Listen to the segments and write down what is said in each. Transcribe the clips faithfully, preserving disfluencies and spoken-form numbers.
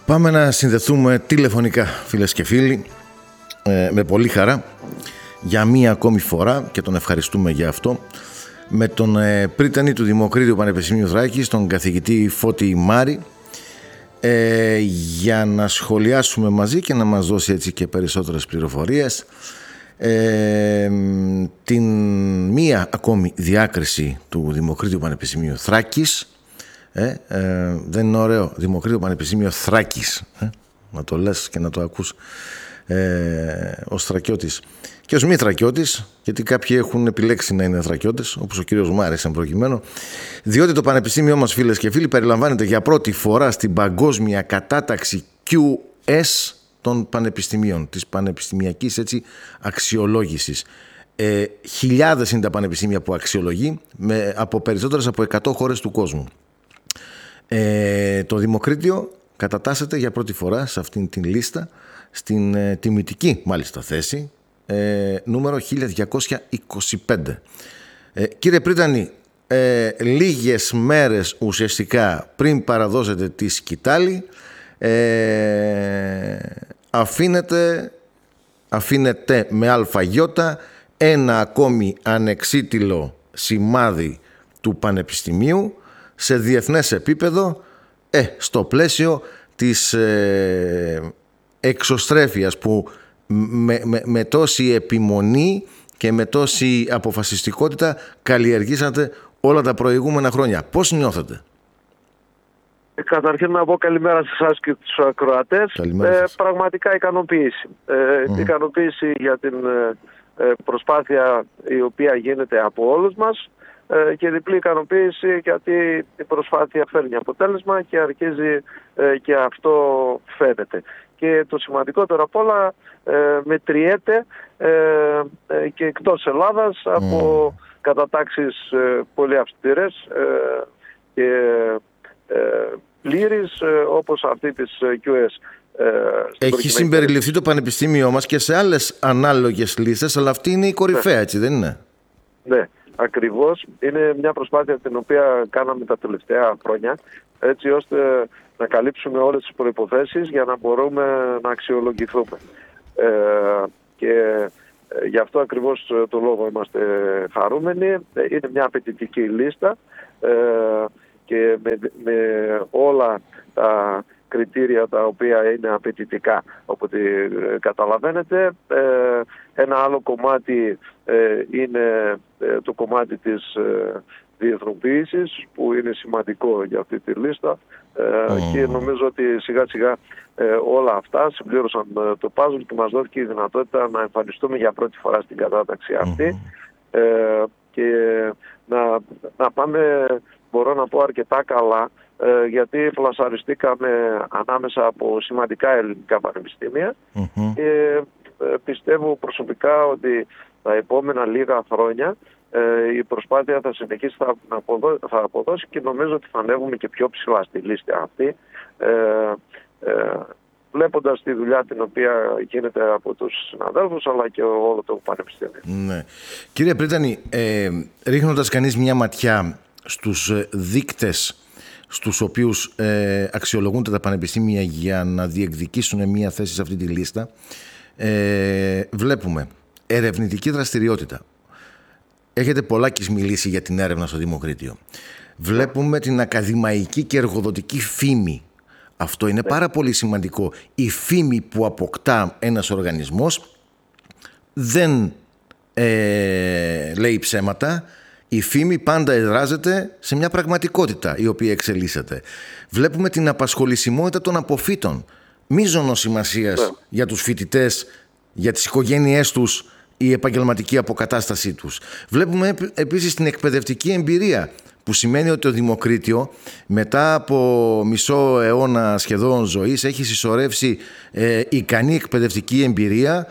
Πάμε να συνδεθούμε τηλεφωνικά, φίλες και φίλοι, ε, με πολύ χαρά, για μία ακόμη φορά, και τον ευχαριστούμε για αυτό, με τον ε, πρίτανη του Δημοκρίτιου Πανεπιστημίου Θράκης, τον καθηγητή Φώτη Μάρη, ε, για να σχολιάσουμε μαζί και να μας δώσει έτσι και περισσότερες πληροφορίες ε, την μία ακόμη διάκριση του Δημοκρίτιου Πανεπιστημίου Θράκης. Ε, ε, δεν είναι ωραίο? Δημοκρίτιο Πανεπιστήμιο Θράκης, ε, να το λες και να το ακούς ε, ως Θρακιώτης και ως μη Θρακιώτης, γιατί κάποιοι έχουν επιλέξει να είναι Θρακιώτες, όπως ο κύριος Μάρης εν προκειμένου, διότι το πανεπιστήμιό μας, φίλες και φίλοι, περιλαμβάνεται για πρώτη φορά στην παγκόσμια κατάταξη κιου ες των πανεπιστημίων, της πανεπιστημιακής έτσι αξιολόγησης. Ε, χιλιάδες είναι τα πανεπιστήμια που αξιολογεί, με, από περισσότερες από εκατό χώρες του κόσμου. Ε, το Δημοκρίτιο κατατάσσεται για πρώτη φορά σε αυτήν την λίστα, στην ε, τιμητική μάλιστα θέση, ε, νούμερο χίλια διακόσια είκοσι πέντε. Ε, κύριε Πρίτανη, ε, λίγες μέρες ουσιαστικά πριν παραδώσετε τη σκητάλη, ε, αφήνετε, αφήνετε με αλφαγιώτα ένα ακόμη ανεξίτηλο σημάδι του Πανεπιστημίου σε διεθνές επίπεδο, ε, στο πλαίσιο της ε, εξωστρέφειας που με, με, με τόση επιμονή και με τόση αποφασιστικότητα καλλιεργήσατε όλα τα προηγούμενα χρόνια. Πώς νιώθετε? Καταρχήν να πω καλημέρα σε εσάς και τους ακροατές. Ε, πραγματικά ικανοποίηση. Ε, mm. Ικανοποίηση για την ε, προσπάθεια η οποία γίνεται από όλους μας. Και διπλή ικανοποίηση γιατί η προσπάθεια φέρνει αποτέλεσμα και αρχίζει ε, και αυτό φαίνεται. Και το σημαντικότερο απ' όλα ε, μετριέται ε, ε, και εκτός Ελλάδας από mm. κατατάξεις ε, πολύ αυστηρές ε, και ε, πλήρεις ε, όπως αυτή της κιου ες. Ε, Έχει συμπεριληφθεί το πανεπιστήμιό μας και σε άλλες ανάλογες λίστες, αλλά αυτή είναι η κορυφαία, ναι. Έτσι δεν είναι? Ναι. Ακριβώς. Είναι μια προσπάθεια την οποία κάναμε τα τελευταία χρόνια, έτσι ώστε να καλύψουμε όλες τις προϋποθέσεις για να μπορούμε να αξιολογηθούμε. Ε, και γι' αυτό ακριβώς το λόγο είμαστε χαρούμενοι. Είναι μια απαιτητική λίστα ε, και με, με όλα τα κριτήρια τα οποία είναι απαιτητικά, όποτε καταλαβαίνετε. Ε, ένα άλλο κομμάτι ε, είναι ε, το κομμάτι της ε, διεθνοποίησης, που είναι σημαντικό για αυτή τη λίστα ε, mm. και νομίζω ότι σιγά σιγά ε, όλα αυτά συμπλήρωσαν ε, το puzzle και μας δόθηκε η δυνατότητα να εμφανιστούμε για πρώτη φορά στην κατάταξη αυτή mm. ε, και να, να πάμε, μπορώ να πω, αρκετά καλά, Ε, γιατί πλασαριστήκαμε ανάμεσα από σημαντικά ελληνικά πανεπιστήμια mm-hmm. και ε, πιστεύω προσωπικά ότι τα επόμενα λίγα χρόνια ε, η προσπάθεια θα συνεχίσει, θα, αποδώ, θα αποδώσει και νομίζω ότι θα ανέβουμε και πιο ψηλά στη λίστα αυτή, ε, ε, βλέποντας τη δουλειά την οποία γίνεται από τους συναδέλφους αλλά και όλο το πανεπιστήμιο. Ναι. Κύριε Πρίτανη, ε, ρίχνοντας κανείς μια ματιά στους δείκτες στους οποίους ε, αξιολογούνται τα πανεπιστήμια για να διεκδικήσουν μια θέση σε αυτή τη λίστα, ε, βλέπουμε ερευνητική δραστηριότητα. Έχετε πολλάκις μιλήσει για την έρευνα στο Δημοκρίτιο. Βλέπουμε την ακαδημαϊκή και εργοδοτική φήμη. Αυτό είναι πάρα πολύ σημαντικό. Η φήμη που αποκτά ένας οργανισμός δεν ε, λέει ψέματα. Η φήμη πάντα εδράζεται σε μια πραγματικότητα η οποία εξελίσσεται. Βλέπουμε την απασχολησιμότητα των αποφύτων. Μείζωνος σημασίας yeah. για τους φοιτητές, για τις οικογένειές τους, η επαγγελματική αποκατάστασή τους. Βλέπουμε επίσης την εκπαιδευτική εμπειρία, που σημαίνει ότι το Δημοκρίτιο μετά από μισό αιώνα σχεδόν ζωής έχει συσσωρεύσει ε, ικανή εκπαιδευτική εμπειρία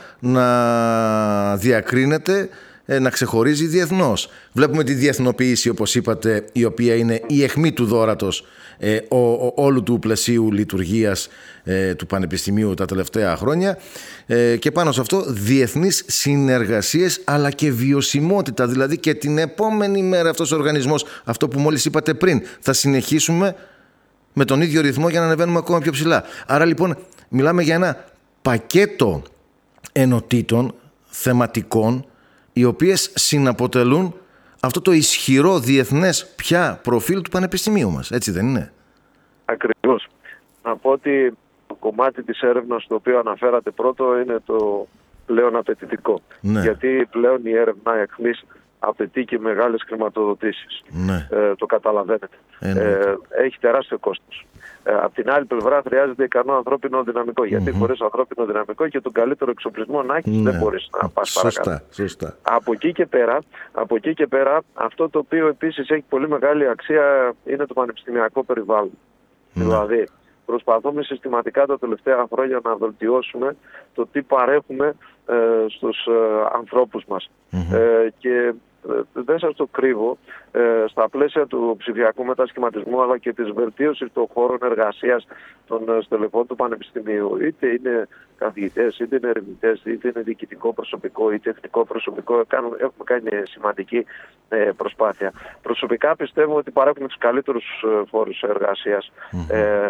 να διακρίνεται, να ξεχωρίζει διεθνώς. Βλέπουμε τη διεθνοποίηση, όπως είπατε, η οποία είναι η αιχμή του δώρατος ε, ο, ο, όλου του πλαισίου λειτουργίας ε, του Πανεπιστημίου τα τελευταία χρόνια ε, και πάνω σε αυτό διεθνείς συνεργασίες αλλά και βιωσιμότητα, δηλαδή και την επόμενη μέρα αυτός ο οργανισμός, αυτό που μόλις είπατε πριν, θα συνεχίσουμε με τον ίδιο ρυθμό για να ανεβαίνουμε ακόμα πιο ψηλά. Άρα λοιπόν μιλάμε για ένα πακέτο ενωτήτων θεματικών, οι οποίες συναποτελούν αυτό το ισχυρό διεθνές πια προφίλ του πανεπιστημίου μας. Έτσι δεν είναι? Ακριβώς. Να πω ότι το κομμάτι της έρευνας το οποίο αναφέρατε πρώτο είναι το πλέον απαιτητικό. Ναι. Γιατί πλέον η έρευνα εχμής απαιτεί και μεγάλες χρηματοδοτήσεις. Ναι. Ε, το καταλαβαίνετε. Ε, ε, έχει τεράστιο κόστος. Ε, απ' την άλλη πλευρά χρειάζεται ικανό ανθρώπινο δυναμικό. Mm-hmm. Γιατί χωρίς ανθρώπινο δυναμικό και τον καλύτερο εξοπλισμό να έχεις, ναι, δεν μπορείς να πας σωστά, παρακάτω. Σωστά. Από εκεί και πέρα, από εκεί και πέρα, αυτό το οποίο επίσης έχει πολύ μεγάλη αξία είναι το πανεπιστημιακό περιβάλλον. Mm-hmm. Δηλαδή, προσπαθούμε συστηματικά τα τελευταία χρόνια να βελτιώσουμε το τι παρέχουμε ε, στους ε, ανθρώπους μας. Mm-hmm. Ε, και ε, δεν σας το κρύβω, ε, στα πλαίσια του ψηφιακού μετασχηματισμού αλλά και της βελτίωσης των χώρων εργασίας των ε, στελεχών του Πανεπιστημίου, είτε είναι καθηγητές, είτε είναι ερευνητές, είτε είναι διοικητικό προσωπικό ή τεχνικό προσωπικό, κάνουμε, έχουμε κάνει σημαντική ε, προσπάθεια. Προσωπικά πιστεύω ότι παρέχουμε τους καλύτερους ε, φόρους εργασίας. Mm-hmm. Ε,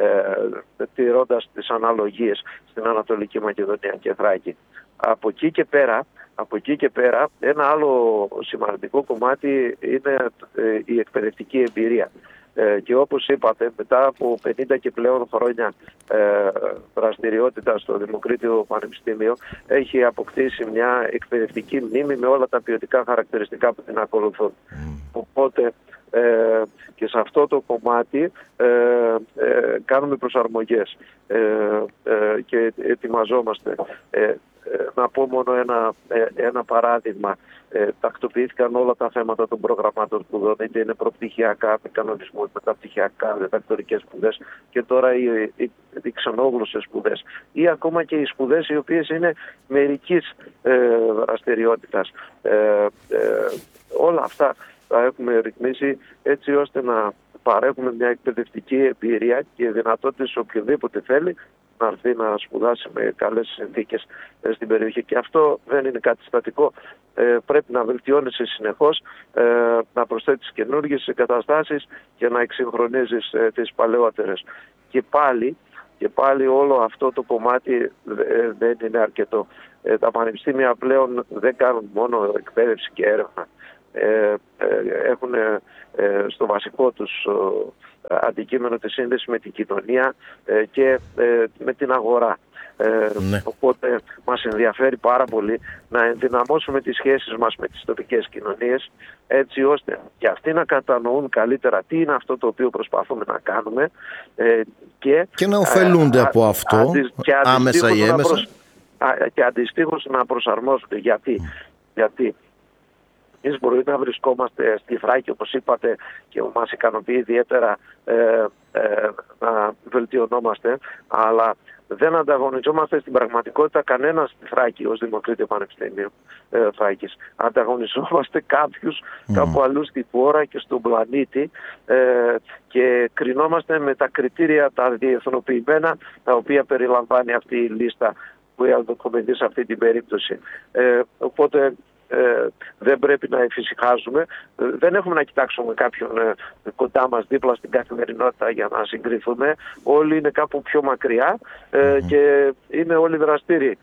Ε, τηρώντας τις αναλογίες στην Ανατολική Μακεδονία και Θράκη. Από εκεί και πέρα, από εκεί και πέρα ένα άλλο σημαντικό κομμάτι είναι ε, η εκπαιδευτική εμπειρία. Ε, και όπως είπατε, μετά από πενήντα και πλέον χρόνια ε, δραστηριότητα στο Δημοκρίτιο Πανεπιστήμιο, έχει αποκτήσει μια εκπαιδευτική μνήμη με όλα τα ποιοτικά χαρακτηριστικά που την ακολουθούν. Mm. Οπότε Ε, και σε αυτό το κομμάτι ε, ε, κάνουμε προσαρμογές ε, ε, και ετοιμαζόμαστε. Ε, ε, να πω μόνο ένα, ε, ένα παράδειγμα. Ε, τακτοποιήθηκαν όλα τα θέματα των προγραμμάτων σπουδών, είτε είναι προπτυχιακά, με κανονισμούς, μεταπτυχιακά, διδακτορικές σπουδές και τώρα οι, οι, οι ξενόγλωσσες σπουδές ή ακόμα και οι σπουδές οι οποίες είναι μερικής ε, δραστηριότητας. Ε, ε, όλα αυτά τα έχουμε ρυθμίσει έτσι ώστε να παρέχουμε μια εκπαιδευτική εμπειρία και δυνατότητες σε οποιοδήποτε θέλει να έρθει να σπουδάσει με καλές συνθήκες στην περιοχή. Και αυτό δεν είναι κάτι στατικό. Ε, πρέπει να βελτιώνεσαι συνεχώς, ε, να προσθέτεις καινούργιες εγκαταστάσεις και να εξυγχρονίζεις ε, τις παλαιότερες. Και πάλι, και πάλι όλο αυτό το κομμάτι ε, δεν είναι αρκετό. Ε, τα πανεπιστήμια πλέον δεν κάνουν μόνο εκπαίδευση και έρευνα. Ε, ε, έχουν ε, στο βασικό τους ε, αντικείμενο τη σύνδεση με την κοινωνία ε, και ε, με την αγορά. Ε, ναι. Οπότε μας ενδιαφέρει πάρα πολύ να ενδυναμώσουμε τις σχέσεις μας με τις τοπικές κοινωνίες έτσι ώστε και αυτοί να κατανοούν καλύτερα τι είναι αυτό το οποίο προσπαθούμε να κάνουμε ε, και, και να ωφελούνται ε, από αυτό αντι, και άμεσα ή έμεσα προσ, α, και αντιστοίχως να προσαρμόζονται. Γιατί, mm. γιατί εμείς μπορεί να βρισκόμαστε στη Θράκη, όπως είπατε, και μας ικανοποιεί ιδιαίτερα ε, ε, να βελτιωνόμαστε, αλλά δεν ανταγωνιζόμαστε στην πραγματικότητα κανένα στη Θράκη ως Δημοκρίτιο Πανεπιστήμιο ε, Θράκης. Ανταγωνιζόμαστε κάποιους mm. κάπου αλλού στη χώρα και στον πλανήτη ε, και κρινόμαστε με τα κριτήρια τα διεθνοποιημένα τα οποία περιλαμβάνει αυτή η λίστα που αδοκομενθεί σε αυτή την περίπτωση. Ε, οπότε Ε, δεν πρέπει να εφησυχάζουμε. Ε, δεν έχουμε να κοιτάξουμε κάποιον ε, κοντά μας δίπλα στην καθημερινότητα για να συγκριθούμε. Όλοι είναι κάπου πιο μακριά ε, mm-hmm. και είναι όλοι δραστήριοι.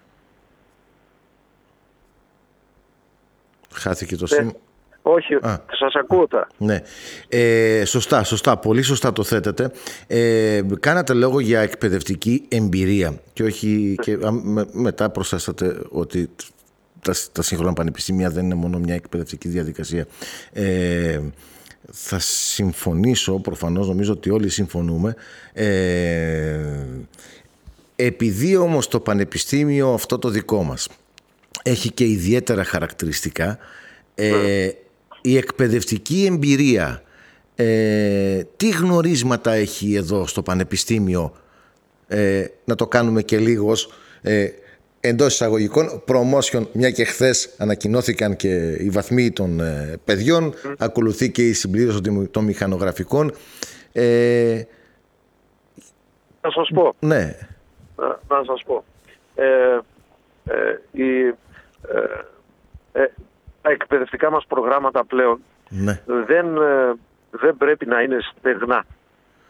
Χάθηκε το σήμα. Όχι, Α. σας ακούω τώρα. Ναι. Ε, σωστά, σωστά, πολύ σωστά το θέτετε. Ε, κάνατε λόγο για εκπαιδευτική εμπειρία και όχι και με, μετά προσθέσατε ότι τα, τα σύγχρονα πανεπιστήμια δεν είναι μόνο μια εκπαιδευτική διαδικασία. Ε, θα συμφωνήσω, προφανώς νομίζω ότι όλοι συμφωνούμε. Ε, επειδή όμως το πανεπιστήμιο αυτό το δικό μας έχει και ιδιαίτερα χαρακτηριστικά, ε, η εκπαιδευτική εμπειρία ε, τι γνωρίσματα έχει εδώ στο πανεπιστήμιο, ε, να το κάνουμε και λίγος ε, εντός εισαγωγικών promotion, μια και χθες ανακοινώθηκαν και οι βαθμοί των ε, παιδιών, mm. ακολουθεί και η συμπλήρωση των μηχανογραφικών. Ε, να σας πω. Ναι. Να, να σας πω. Ε, ε, η, ε, ε, τα εκπαιδευτικά μας προγράμματα πλέον ναι. δεν, ε, δεν πρέπει να είναι στεγνά.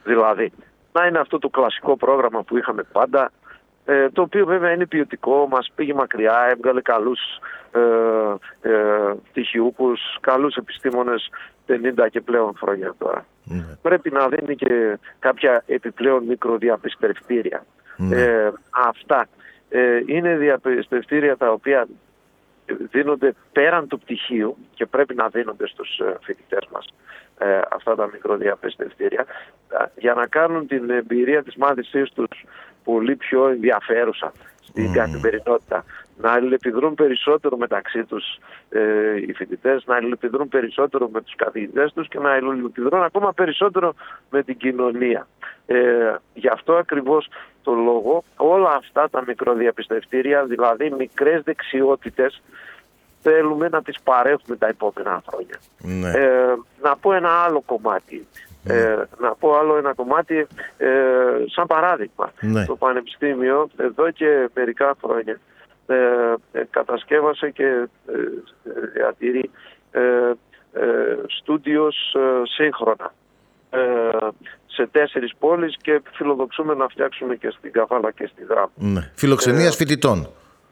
Δηλαδή, να είναι αυτό το κλασικό πρόγραμμα που είχαμε πάντα, ε, το οποίο βέβαια είναι ποιοτικό, μας πήγε μακριά, έβγαλε καλούς ε, ε, πτυχιούχους, καλούς επιστήμονες πενήντα και πλέον χρόνια τώρα. Mm. Πρέπει να δίνει και κάποια επιπλέον μικροδιαπιστευτήρια. Mm. Ε, αυτά ε, είναι διαπιστευτήρια τα οποία δίνονται πέραν του πτυχίου και πρέπει να δίνονται στους φοιτητές μας ε, αυτά τα μικροδιαπιστευτήρια για να κάνουν την εμπειρία της μάθησής τους πολύ πιο ενδιαφέρουσα στην mm. καθημερινότητα. Να αλληλεπιδρούν περισσότερο μεταξύ τους ε, οι φοιτητές, να αλληλεπιδρούν περισσότερο με τους καθηγητές τους και να αλληλεπιδρούν ακόμα περισσότερο με την κοινωνία. Ε, γι' αυτό ακριβώς το λόγο όλα αυτά τα μικροδιαπιστευτήρια, δηλαδή μικρές δεξιότητες, θέλουμε να τις παρέχουμε τα επόμενα χρόνια. Ναι. Ε, να πω ένα άλλο κομμάτι. Ναι. Ε, να πω άλλο ένα κομμάτι ε, σαν παράδειγμα. Ναι. Το Πανεπιστήμιο εδώ και μερικά χρόνια ε, ε, κατασκεύασε και ε, διατηρεί ε, ε, στούντιος ε, σύγχρονα ε, σε τέσσερις πόλεις και φιλοδοξούμε να φτιάξουμε και στην Καβάλα και στη Δράμο. Ναι. Φιλοξενίας ε, φοιτητών.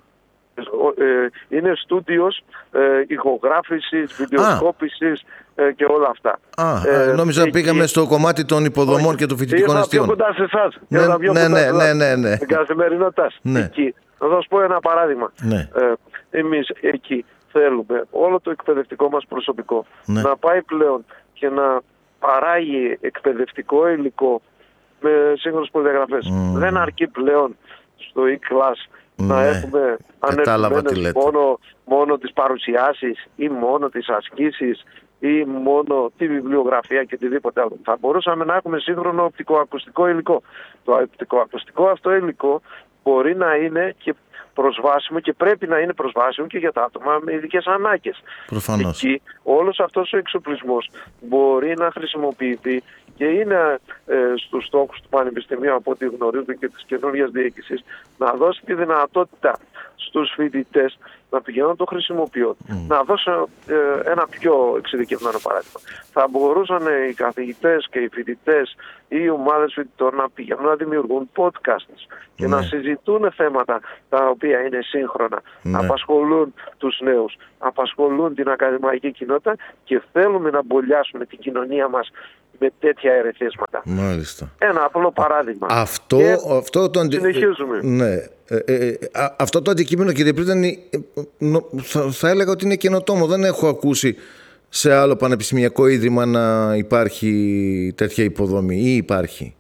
Είναι στούντιος ε, ηχογράφησης, βιντεοσκόπησης ε, και όλα αυτά. Α, ε, νόμιζα εκεί... πήγαμε στο κομμάτι των υποδομών όχι, και των φοιτητικών εστίων. Πιο κοντά σε εσάς. Ναι, ναι, ναι, ναι, ναι, ναι. Στην καθημερινότητα. Ναι. Εκεί. Θα δώσω πω ένα παράδειγμα. Ναι. Ε, εμείς εκεί θέλουμε όλο το εκπαιδευτικό μας προσωπικό ναι. να πάει πλέον και να παράγει εκπαιδευτικό υλικό με σύγχρονες προδιαγραφές. Mm. Δεν αρκεί πλέον στο e-class να ναι, έχουμε ανεπτυγμένες μόνο, μόνο τις παρουσιάσεις ή μόνο τις ασκήσεις ή μόνο τη βιβλιογραφία και οτιδήποτε άλλο. Θα μπορούσαμε να έχουμε σύγχρονο οπτικοακουστικό υλικό. Το οπτικοακουστικό αυτό υλικό μπορεί να είναι και προσβάσιμο και πρέπει να είναι προσβάσιμο και για τα άτομα με ειδικές ανάγκες. Προφανώς. Εκεί όλος αυτός ο εξοπλισμός μπορεί να χρησιμοποιηθεί και είναι ε, στους στόχους του Πανεπιστημίου, από ό,τι γνωρίζουμε και της καινούργιας διοίκησης, να δώσει τη δυνατότητα στους φοιτητές να πηγαίνουν να το χρησιμοποιούν. Mm. Να δώσω ε, ένα πιο εξειδικευμένο παράδειγμα. Θα μπορούσαν οι καθηγητές και οι φοιτητές ή οι ομάδες φοιτητών να πηγαίνουν να δημιουργούν podcasts και mm. να συζητούν θέματα τα οποία είναι σύγχρονα, mm. να απασχολούν τους νέους, απασχολούν την ακαδημαϊκή κοινότητα και θέλουμε να μπολιάσουμε την κοινωνία μας με τέτοια ερεθίσματα. Μάλιστα. Ένα απλό παράδειγμα. Αυτό, αυτό το αντι... συνεχίζουμε. Ναι. Ε, ε, α, αυτό το αντικείμενο, κύριε Πρίτανη, θα, θα έλεγα ότι είναι καινοτόμο. Δεν έχω ακούσει σε άλλο πανεπιστημιακό ίδρυμα να υπάρχει τέτοια υποδομή ή υπάρχει.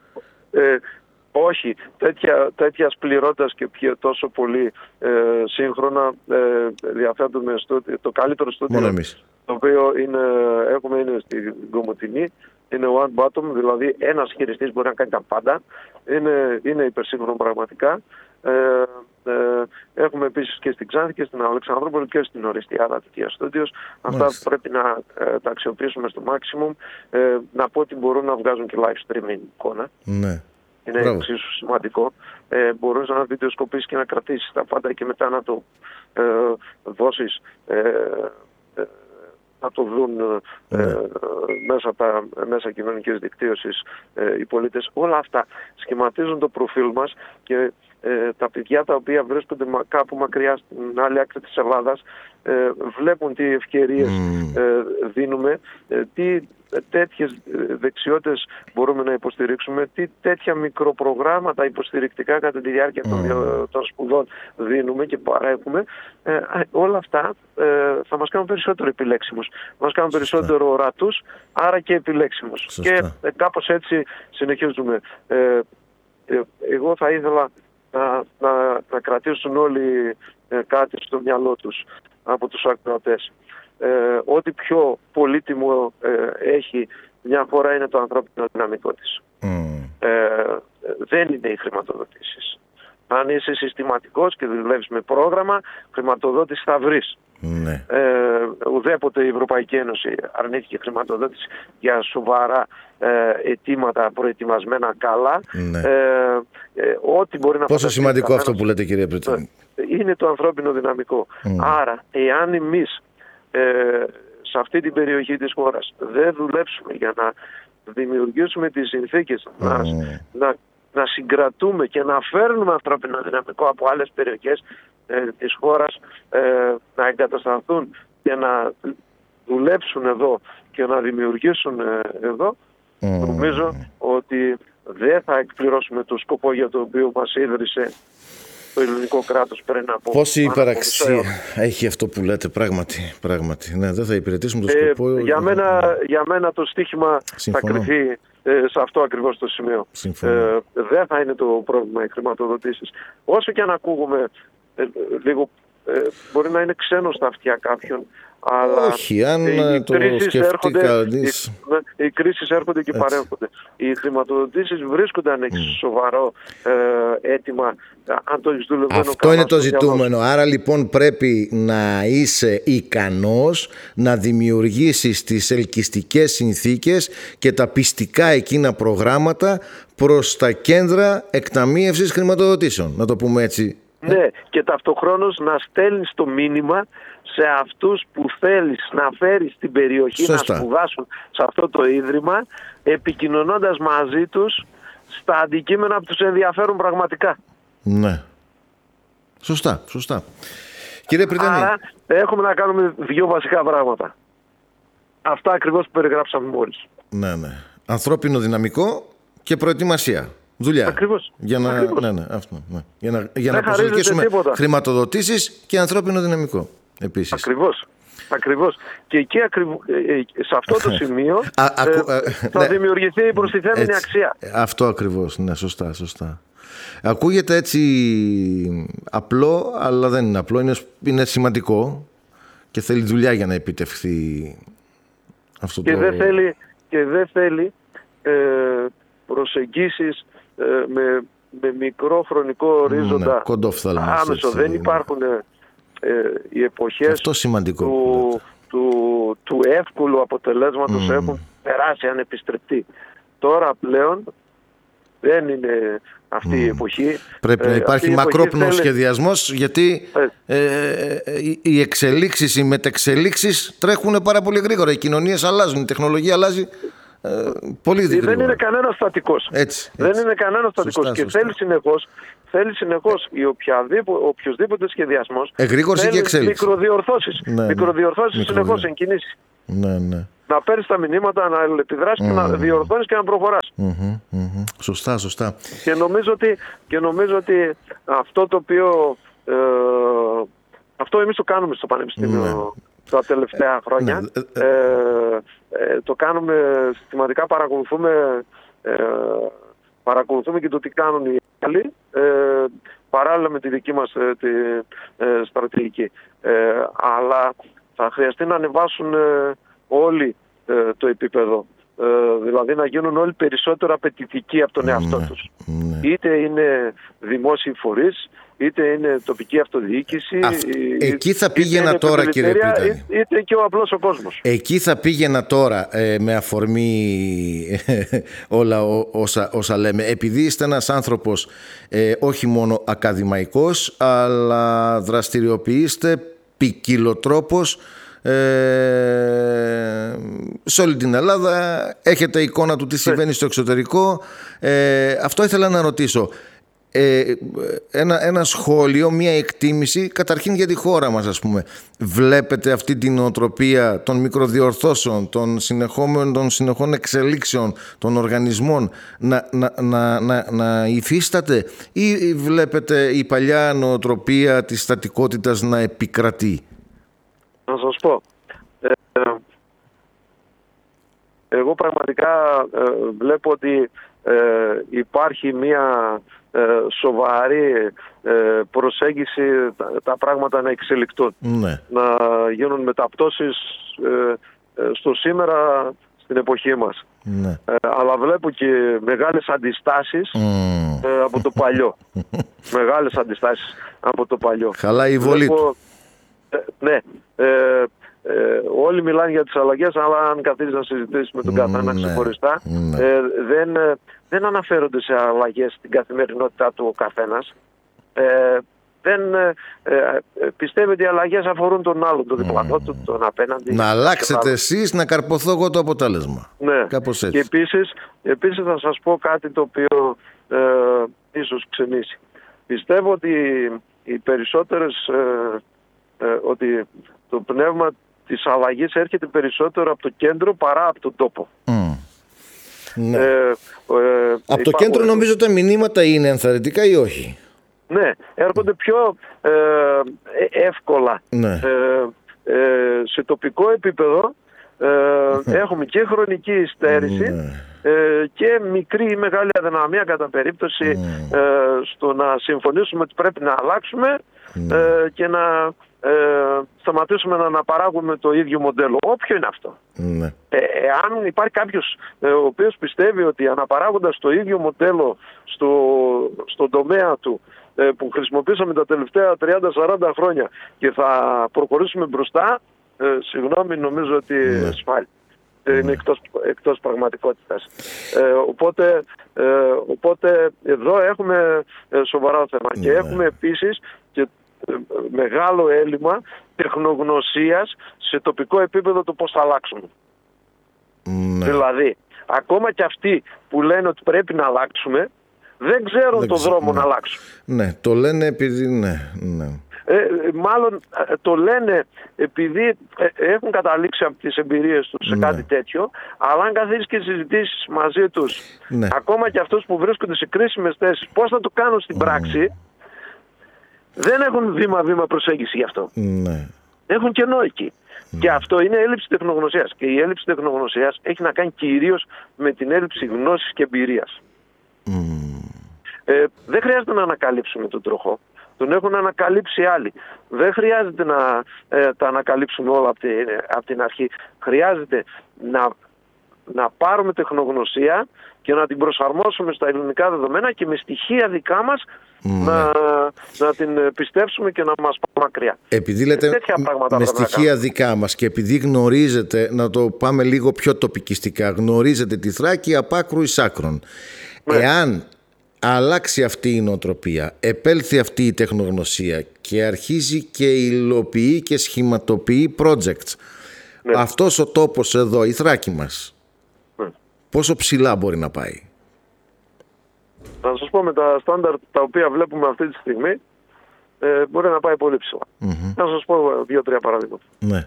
Ε, όχι. Τέτοια, τέτοιας πληρότητας και πιο τόσο πολύ ε, σύγχρονα ε, διαθέτουμε στο, το καλύτερο στούντιο. Μόνο εμείς. Το οποίο είναι, έχουμε είναι στην Κομοτηνή, είναι one bottom, δηλαδή ένας χειριστής μπορεί να κάνει τα πάντα, είναι, είναι υπερσύγχρονο πραγματικά. Ε, ε, έχουμε επίσης και στην Ξάνθη και στην Αλεξανδρούπολη και στην Οριστιάδα τέτοια στούντιος. Αυτά πρέπει να ε, τα αξιοποιήσουμε στο maximum. Ε, να πω ότι μπορούν να βγάζουν και live streaming εικόνα. Ναι. Είναι εξίσου σημαντικό. Ε, μπορείς να βιντεοσκοπήσεις και να κρατήσεις τα πάντα και μετά να το ε, δώσεις ε, ε, να το δουν ε, ε, μέσα από τα μέσα κοινωνικής δικτύωσης ε, οι πολίτες. Όλα αυτά σχηματίζουν το προφίλ μας και ε, τα παιδιά τα οποία βρίσκονται κάπου μακριά στην άλλη άκρη της Ελλάδας ε, βλέπουν τι ευκαιρίες mm. ε, δίνουμε, ε, τι τέτοιες δεξιότητες μπορούμε να υποστηρίξουμε, τι τέτοια μικροπρογράμματα υποστηρικτικά κατά τη διάρκεια των, mm. των σπουδών δίνουμε και παρέχουμε. Ε, όλα αυτά ε, θα μας κάνουν περισσότερο επιλέξιμους. Μας κάνουν Σωστά. περισσότερο ορατούς, άρα και επιλέξιμους. Σωστά. Και ε, κάπως έτσι συνεχίζουμε. Ε, ε, εγώ θα ήθελα να, να, να κρατήσουν όλοι ε, κάτι στο μυαλό τους από τους ακροατές. Ε, ό,τι πιο πολύτιμο ε, έχει μια χώρα είναι το ανθρώπινο δυναμικό της. Mm. Ε, δεν είναι οι χρηματοδοτήσεις. Αν είσαι συστηματικός και δουλεύεις με πρόγραμμα, χρηματοδότηση θα βρεις. Mm. Ε, ουδέποτε η Ευρωπαϊκή Ένωση αρνήθηκε χρηματοδότηση για σοβαρά ε, αιτήματα προετοιμασμένα καλά. Mm. Ε, ε, ό,τι μπορεί να Πόσο σημαντικό αυτό που λέτε, κύριε Πρίτανη. Είναι το ανθρώπινο δυναμικό. Mm. Άρα, εάν εμείς Ε, σε αυτή την περιοχή της χώρας δεν δουλέψουμε για να δημιουργήσουμε τις συνθήκες mm. να, να, να συγκρατούμε και να φέρνουμε ανθρώπινο δυναμικό από άλλες περιοχές ε, της χώρας ε, να εγκατασταθούν και να δουλέψουν εδώ και να δημιουργήσουν ε, εδώ, mm. νομίζω ότι δεν θα εκπληρώσουμε το σκοπό για το οποίο μας ίδρυσε το ελληνικό κράτος πριν από... Πόση υπεραξία έχει αυτό που λέτε, πράγματι, πράγματι. Ναι, δεν θα υπηρετήσουμε το σκοπό. Ε, για, μένα, για μένα το στίχημα Συμφωνώ. θα κρυφεί ε, σε αυτό ακριβώς το σημείο. Ε, δεν θα είναι το πρόβλημα οι χρηματοδοτήσεις. Όσο και αν ακούγουμε ε, λίγο, ε, μπορεί να είναι ξένο στα αυτιά κάποιον, αλλά όχι, αν οι το κρίσεις έρχονται, κανείς... οι, οι κρίσεις έρχονται και Έτσι. παρέχονται. Οι χρηματοδοτήσεις βρίσκονται αν έχεις mm. σοβαρό ε, αίτημα, αν το έχεις δουλευμένο. Αυτό είναι το ζητούμενο. Άρα λοιπόν πρέπει να είσαι ικανός να δημιουργήσεις τις ελκυστικές συνθήκες και τα πιστικά εκείνα προγράμματα προς τα κέντρα εκταμείευσης χρηματοδοτήσεων. Να το πούμε έτσι. Ναι, και ταυτοχρόνως να στέλνεις το μήνυμα σε αυτούς που θέλεις να φέρεις στην περιοχή Σωστά. να σπουδάσουν σε αυτό το ίδρυμα, επικοινωνώντας μαζί τους στα αντικείμενα που τους ενδιαφέρουν πραγματικά. Ναι. Σωστά, σωστά. Κύριε Πριτανή. Άρα έχουμε να κάνουμε δύο βασικά πράγματα. Αυτά ακριβώς που περιγράψαμε μόλις. Ναι, ναι. Ανθρώπινο δυναμικό και προετοιμασία. Δουλειά. Ακριβώς. Για να, Ακριβώς. Ναι, ναι, αυτό, ναι. Για να, για να προσελκύσουμε χρηματοδοτήσεις και ανθρώπινο δυναμικό. Επίσης. Ακριβώς. Ακριβώς. Και εκεί ακριβώς, σε αυτό το σημείο α, ακου, ε, θα ναι. δημιουργηθεί η προστιθέμενη έτσι. αξία. Αυτό ακριβώς. Ναι, σωστά, σωστά. Ακούγεται έτσι απλό, αλλά δεν είναι απλό. Είναι, είναι σημαντικό και θέλει δουλειά για να επιτευχθεί αυτό και το... Δεν θέλει, και δεν θέλει ε, προσεγγίσεις ε, με, με μικρό χρονικό ορίζοντα ναι, άμεσο. Έτσι, δεν υπάρχουν ε, οι εποχές του, του, του εύκολου αποτελέσματος mm. έχουν περάσει ανεπιστρεπτή. Τώρα πλέον δεν είναι αυτή mm. η εποχή. Πρέπει να υπάρχει ε, μακρόπνος θέλει... σχεδιασμός, γιατί ε. Ε, οι εξελίξεις, οι μετεξελίξεις τρέχουν πάρα πολύ γρήγορα. Οι κοινωνίες αλλάζουν, η τεχνολογία αλλάζει ε, πολύ γρήγορα. Δεν είναι κανένας στατικός. Έτσι, δεν έτσι. είναι κανένας στατικός σωστά, και σωστά. θέλει συνεχώς Θέλει συνεχώς ε, ο οποιοδήποτε σχεδιασμός εγρήγορση και εξέλιξη. Μικροδιορθώσεις. Ναι, μικροδιορθώσεις ναι. συνεχώς εν κινήσει. Ναι, ναι. Να παίρνεις τα μηνύματα, να επιδράσεις mm. και να διορθώνεις και να προχωράς. Mm-hmm, mm-hmm. Σωστά, σωστά. Και νομίζω ότι, και νομίζω ότι αυτό το οποίο ε, αυτό εμείς το κάνουμε στο Πανεπιστήμιο ναι. τα τελευταία χρόνια. Ναι. Ε, ε, το κάνουμε συστηματικά, παρακολουθούμε ε, παρακολουθούμε και το τι κάνουν οι άλλοι ε, παράλληλα με τη δική μας ε, τη, ε, στρατηγική. Ε, αλλά θα χρειαστεί να ανεβάσουν ε, όλοι ε, το επίπεδο. Ε, δηλαδή να γίνουν όλοι περισσότερο απαιτητικοί από τον εαυτό ναι, τους. Ναι. Είτε είναι δημόσιοι φορείς, είτε είναι τοπική αυτοδιοίκηση. Α, εκεί θα πήγαινα τώρα, κύριε Πριτανή. Είτε και ο απλός ο κόσμος. Εκεί θα πήγαινα τώρα ε, με αφορμή ε, όλα ό, όσα, όσα λέμε. Επειδή είστε ένας άνθρωπος ε, όχι μόνο ακαδημαϊκός, αλλά δραστηριοποιείστε ποικιλοτρόπως Ε, σε όλη την Ελλάδα, έχετε εικόνα του τι συμβαίνει στο εξωτερικό. ε, Αυτό ήθελα να ρωτήσω. ε, ένα, ένα σχόλιο, μια εκτίμηση καταρχήν για τη χώρα μας, ας πούμε. Βλέπετε αυτή την νοοτροπία των μικροδιορθώσεων, των συνεχόμενων, των συνεχών εξελίξεων των οργανισμών να, να, να, να, να υφίσταται, ή βλέπετε η παλιά νοοτροπία της στατικότητας να επικρατεί? Να σας πω, ε, εγώ πραγματικά ε, βλέπω ότι ε, υπάρχει μια ε, σοβαρή ε, προσέγγιση τα, τα πράγματα να εξελιχθούν. Ναι. Να γίνουν μεταπτώσεις ε, ε, στο σήμερα, στην εποχή μας. Ναι. Ε, αλλά βλέπω και μεγάλες αντιστάσεις mm. ε, από το παλιό. Μεγάλες αντιστάσεις από το παλιό. Χαλάει η βολή του. Ε, ναι, ε, ε, όλοι μιλάνε για τις αλλαγές, αλλά αν καθίσεις να συζητήσεις με τον καθένα ναι, ξεχωριστά, ναι. ε, δεν, ε, δεν αναφέρονται σε αλλαγές στην καθημερινότητά του ο καθένας. Ε, δεν ε, ε, πιστεύει ότι οι αλλαγές αφορούν τον άλλον, τον διπλανό του, τον απέναντι. Να αλλάξετε εσείς, να καρποθώ εγώ το αποτέλεσμα. Ναι. Κάπως έτσι. Και επίσης, επίσης θα σας πω κάτι το οποίο ε, ίσως ξενήσει. Πιστεύω ότι οι περισσότερες, ε, ε, ότι το πνεύμα της αλλαγής έρχεται περισσότερο από το κέντρο παρά από τον τόπο. Mm. Ναι. Ε, ε, από το κέντρο νομίζω τα μηνύματα είναι ενθαρρυντικά ή όχι? Ναι, έρχονται πιο ε, εύκολα. Ναι. Ε, ε, σε τοπικό επίπεδο ε, έχουμε και χρονική υστέρηση, ναι, ε, και μικρή ή μεγάλη αδυναμία κατά περίπτωση, ναι, ε, στο να συμφωνήσουμε ότι πρέπει να αλλάξουμε, ναι, ε, και να ε, σταματήσουμε να αναπαράγουμε το ίδιο μοντέλο. Όποιο είναι αυτό. Ναι. Ε, εάν υπάρχει κάποιος ε, ο οποίος πιστεύει ότι αναπαράγοντας το ίδιο μοντέλο στο, στον τομέα του που χρησιμοποίησαμε τα τελευταία τριάντα σαράντα χρόνια και θα προχωρήσουμε μπροστά, ε, συγγνώμη, νομίζω ότι ναι. σφάλει. Ναι. Είναι εκτός, εκτός πραγματικότητας. Ε, οπότε, ε, οπότε εδώ έχουμε ε, σοβαρά θέμα. Ναι. Και έχουμε επίσης και ε, μεγάλο έλλειμμα τεχνογνωσίας σε τοπικό επίπεδο το πώς θα αλλάξουμε. Ναι. Δηλαδή, ακόμα και αυτοί που λένε ότι πρέπει να αλλάξουμε, δεν ξέρουν δεν το ξέρω, δρόμο ναι. να αλλάξουν. Ναι, το λένε επειδή ναι. ναι. Ε, μάλλον το λένε επειδή έχουν καταλήξει από τις εμπειρίες τους σε ναι. κάτι τέτοιο, αλλά αν καθίσεις και συζητήσεις μαζί τους, ναι. ακόμα και αυτούς που βρίσκονται σε κρίσιμες θέσεις, πώς θα το κάνουν στην ναι. πράξη, δεν έχουν βήμα-βήμα προσέγγιση γι' αυτό. Ναι. Έχουν κενό εκεί. Ναι. Και αυτό είναι έλλειψη τεχνογνωσίας. Και η έλλειψη τεχνογνωσίας έχει να κάνει κυρίως με την έλλειψη γνώσης και εμπειρίας. Mm. Ε, δεν χρειάζεται να ανακαλύψουμε τον τροχό. Τον έχουν ανακαλύψει άλλοι. Δεν χρειάζεται να ε, τα ανακαλύψουμε όλα από την, από την αρχή. Χρειάζεται να, να πάρουμε τεχνογνωσία και να την προσαρμόσουμε στα ελληνικά δεδομένα και με στοιχεία δικά μας mm. να, να την πιστέψουμε και να μας πάμε μακριά. Επειδή λέτε με στοιχεία δικά μας και επειδή γνωρίζετε, να το πάμε λίγο πιο τοπικιστικά, γνωρίζετε τη Θράκη απ' άκρου εις άκρον. Ναι. Εάν αλλάξει αυτή η νοοτροπία, επέλθει αυτή η τεχνογνωσία και αρχίζει και υλοποιεί και σχηματοποιεί projects, ναι. αυτός ο τόπος εδώ, η Θράκη μας, ναι. πόσο ψηλά μπορεί να πάει? Να σας πω, με τα στάνταρ τα οποία βλέπουμε αυτή τη στιγμή, ε, μπορεί να πάει πολύ ψηλά. Mm-hmm. Να σας πω δύο-τρία παραδείγματα. Ναι.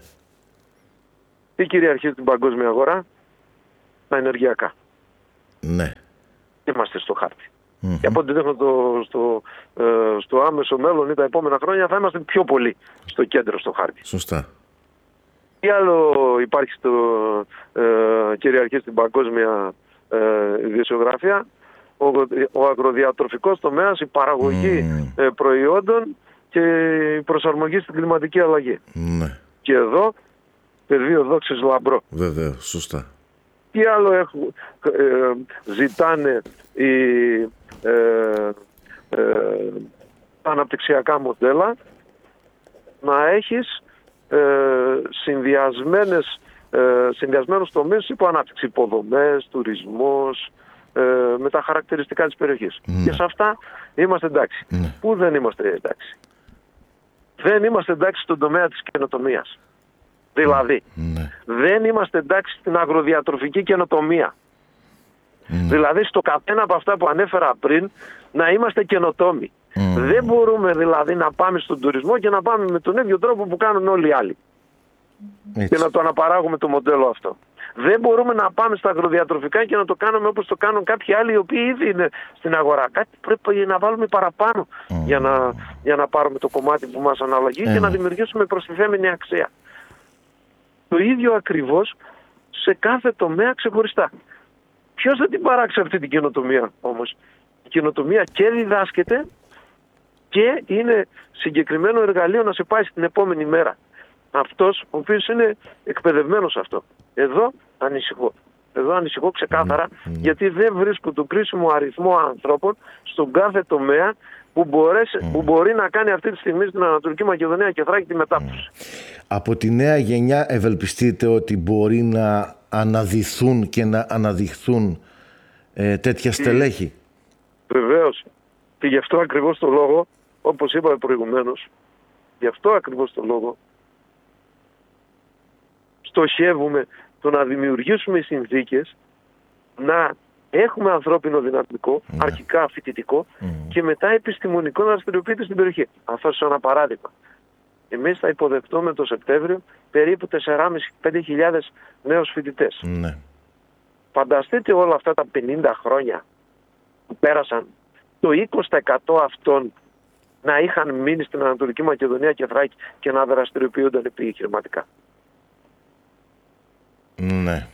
Τι κυριαρχεί στην παγκόσμια αγορά? Τα ενεργειακά. Ναι. Είμαστε στο χάρτη. Mm-hmm. Και από ό,τι δείχνω το, στο, ε, στο άμεσο μέλλον ή τα επόμενα χρόνια θα είμαστε πιο πολύ στο κέντρο, στο χάρτη. Σωστά. Τι άλλο υπάρχει στο ε, κυριαρχεί στην παγκόσμια ε, ιδιοσιογραφία? Ο, ο αγροδιατροφικός τομέας, η παραγωγή mm. ε, προϊόντων και η προσαρμογή στην κλιματική αλλαγή. Mm. Και εδώ πεδίο δόξης λαμπρό. Βέβαια, σωστά. Τι άλλο έχουν, ε, ζητάνε οι ε, ε, αναπτυξιακά μοντέλα? Να έχεις ε, συνδυασμένες, ε, συνδυασμένους τομείς υπό ανάπτυξη, υποδομές, τουρισμός, ε, με τα χαρακτηριστικά της περιοχής. Mm. Και σε αυτά είμαστε εντάξει. Mm. Πού δεν είμαστε εντάξει? Δεν είμαστε εντάξει στον τομέα της καινοτομίας. Δηλαδή, mm. δεν είμαστε εντάξει στην αγροδιατροφική καινοτομία. Mm. Δηλαδή, στο καθένα από αυτά που ανέφερα πριν, να είμαστε καινοτόμοι. Mm. Δεν μπορούμε δηλαδή να πάμε στον τουρισμό και να πάμε με τον ίδιο τρόπο που κάνουν όλοι οι άλλοι. Έτσι. Και να το αναπαράγουμε το μοντέλο αυτό. Δεν μπορούμε να πάμε στα αγροδιατροφικά και να το κάνουμε όπως το κάνουν κάποιοι άλλοι οι οποίοι ήδη είναι στην αγορά. Κάτι πρέπει να βάλουμε παραπάνω mm. για, να, για να πάρουμε το κομμάτι που μας αναλογεί mm. και να δημιουργήσουμε προστιθέμενη αξία. Το ίδιο ακριβώς σε κάθε τομέα ξεχωριστά. Ποιος θα την παράξει αυτή την καινοτομία όμως? Η καινοτομία και διδάσκεται και είναι συγκεκριμένο εργαλείο να σε πάει στην επόμενη μέρα. Αυτός ο οποίος είναι εκπαιδευμένος σε αυτό. Εδώ ανησυχώ. Εδώ ανησυχώ ξεκάθαρα mm. γιατί δεν βρίσκω τον κρίσιμο αριθμό ανθρώπων στον κάθε τομέα που, μπορέσει, mm. που μπορεί να κάνει αυτή τη στιγμή στην Ανατολική Μακεδονία και Θράκη τη μετάπτωση. Mm. Από τη νέα γενιά ευελπιστείτε ότι μπορεί να αναδυθούν και να αναδειχθούν ε, τέτοια στελέχη? Βεβαίως. Και γι' αυτό ακριβώς το λόγο όπως είπα προηγουμένως, γι' αυτό ακριβώς το λόγο στοχεύουμε το να δημιουργήσουμε συνθήκες να έχουμε ανθρώπινο δυναμικό, mm. αρχικά φοιτητικό mm. και μετά επιστημονικό να δραστηριοποιείται στην περιοχή. Θα δώσω ένα παράδειγμα. Εμείς θα υποδεχτούμε το Σεπτέμβριο περίπου τέσσερις χιλιάδες με πέντε χιλιάδες νέους φοιτητές. Mm. Φανταστείτε όλα αυτά τα πενήντα χρόνια που πέρασαν, το είκοσι τοις εκατό αυτών να είχαν μείνει στην Ανατολική Μακεδονία και Θράκη και να δραστηριοποιούνταν επιχειρηματικά. Ναι.